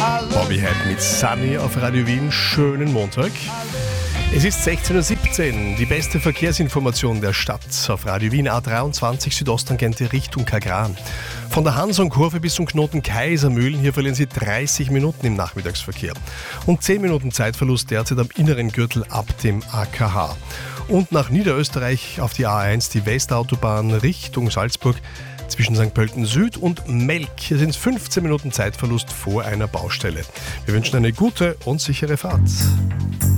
Bobby Head mit Sunny auf Radio Wien. Schönen Montag. Es ist 16.17 Uhr. Die beste Verkehrsinformation der Stadt auf Radio Wien A23 Südosttangente Richtung Kagran. Von der Hansonkurve bis zum Knoten Kaisermühlen, hier verlieren Sie 30 Minuten im Nachmittagsverkehr. Und 10 Minuten Zeitverlust derzeit am inneren Gürtel ab dem AKH. Und nach Niederösterreich auf die A1 die Westautobahn Richtung Salzburg. Zwischen St. Pölten Süd und Melk. Hier sind es 15 Minuten Zeitverlust vor einer Baustelle. Wir wünschen eine gute und sichere Fahrt.